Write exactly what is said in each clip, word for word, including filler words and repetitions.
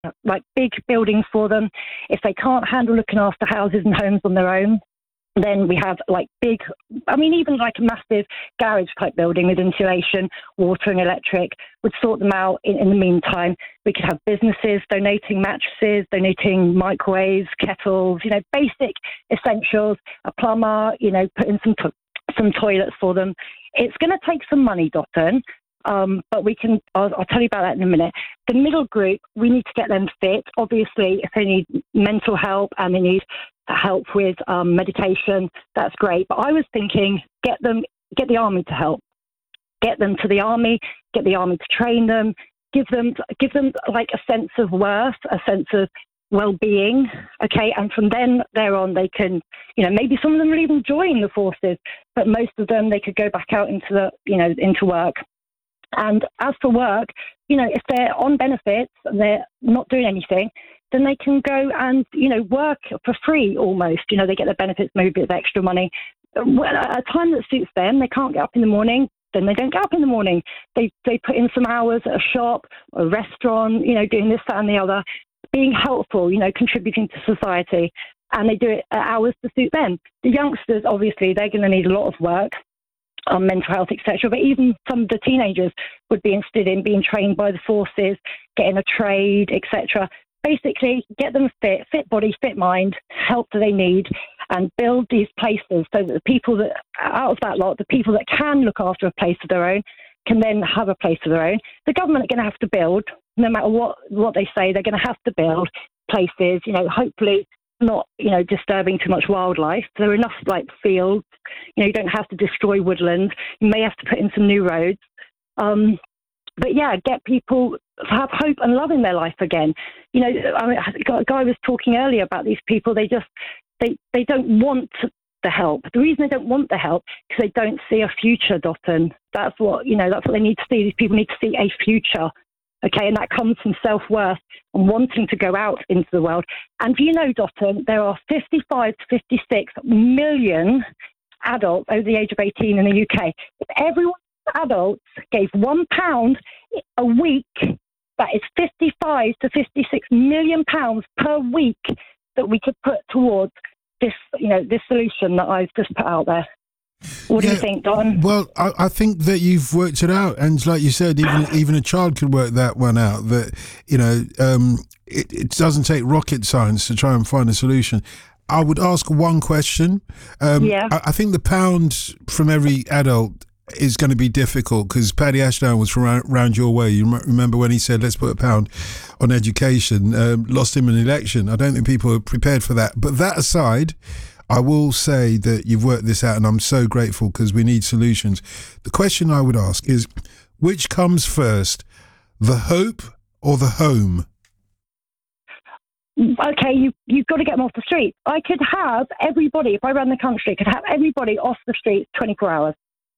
like big buildings for them. If they can't handle looking after houses and homes on their own, then we have like big, I mean, even like a massive garage type building with insulation, water and electric would sort them out in, in the meantime. We could have businesses donating mattresses, donating microwaves, kettles, you know, basic essentials, a plumber, you know, put in some, to- some toilets for them. It's going to take some money, Dotton. Um, but we can, I'll, I'll tell you about that in a minute. The middle group, we need to get them fit. Obviously, if they need mental help and they need help with um, medication, that's great. But I was thinking, get them, get the army to help. Get them to the army, get the army to train them, give them, give them like a sense of worth, a sense of well-being, okay? And from then there on, they can, you know, maybe some of them will even join the forces, but most of them, they could go back out into the, you know, into work. And as for work, you know, if they're on benefits and they're not doing anything, then they can go and, you know, work for free almost. You know, they get their benefits, maybe a bit of extra money. Well, at a time that suits them, they can't get up in the morning, then they don't get up in the morning. They they put in some hours at a shop, a restaurant, you know, doing this, that and the other, being helpful, you know, contributing to society. And they do it at hours to suit them. The youngsters, obviously, they're going to need a lot of work. Um, mental health, et cetera. But even some of the teenagers would be interested in being trained by the forces, getting a trade, et cetera. Basically, get them fit, fit body, fit mind, help that they need, and build these places so that the people that, out of that lot, the people that can look after a place of their own can then have a place of their own. The government are going to have to build, no matter what, what they say, they're going to have to build places, you know, hopefully not, you know, disturbing too much wildlife. There are enough like fields, you know, you don't have to destroy woodland. You may have to put in some new roads. Um, but yeah, get people to have hope and love in their life again. You know, I mean, a guy was talking earlier about these people. They just, they, they don't want the help. The reason they don't want the help is because they don't see a future, Dotton. That's what, you know, that's what they need to see. These people need to see a future. Okay, and that comes from self-worth and wanting to go out into the world. And do you know, Dotton, there are fifty-five to fifty-six million adults over the age of eighteen in the U K. If everyone adults gave one pound a week, that is fifty-five to fifty-six million pounds per week that we could put towards this, you know, this solution that I've just put out there. What yeah, do you think, Don? Well, I, I think that you've worked it out, and like you said, even even a child could work that one out. That, you know, um, it, it doesn't take rocket science to try and find a solution. I would ask one question. Um, yeah. I, I think the pound from every adult is going to be difficult because Paddy Ashdown was from around, around your way. You remember when he said, let's put a pound on education, um, lost him an election. I don't think people are prepared for that. But that aside, I will say that you've worked this out and I'm so grateful because we need solutions. The question I would ask is, which comes first, the hope or the home? Okay, you, you've got to get them off the street. I could have everybody, if I ran the country, could have everybody off the streets twenty-four hours.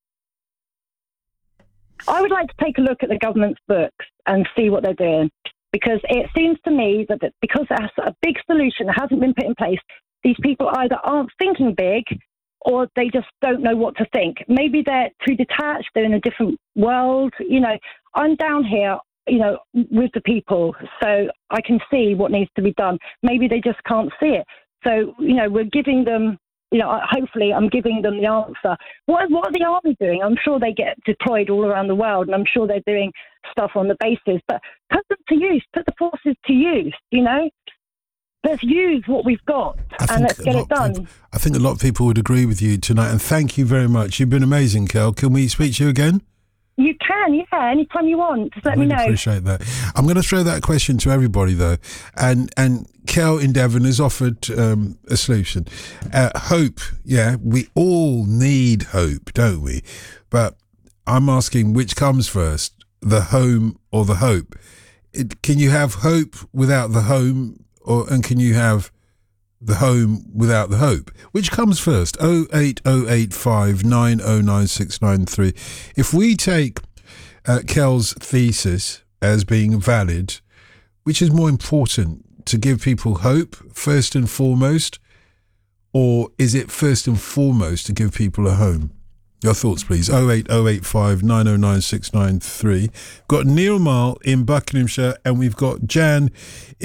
I would like to take a look at the government's books and see what they're doing, because it seems to me that, that because there's a big solution that hasn't been put in place, these people either aren't thinking big or they just don't know what to think. Maybe they're too detached, they're in a different world. You know, I'm down here, you know, with the people, so I can see what needs to be done. Maybe they just can't see it. So, you know, we're giving them, you know, hopefully I'm giving them the answer. What, what are the army doing? I'm sure they get deployed all around the world, and I'm sure they're doing stuff on the bases, but put them to use, put the forces to use, you know? Let's use what we've got and let's get it done. People, I think a lot of people would agree with you tonight, and thank you very much. You've been amazing, Kel. Can we speak to you again? You can, yeah, anytime you want. Just let I really me know. Appreciate that. I'm going to throw that question to everybody, though. And and Kel in Devon has offered um, a solution. Uh, hope, yeah, we all need hope, don't we? But I'm asking, which comes first, the home or the hope? It, can you have hope without the home? Or and can you have the home without the hope? Which comes first? oh eight oh eight five nine oh nine six nine three. If we take uh, Kel's thesis as being valid, which is more important, to give people hope first and foremost, or is it first and foremost to give people a home? Your thoughts, please. oh eight oh eight five nine oh nine six nine three. Got Neil Mile in Buckinghamshire, and we've got Jan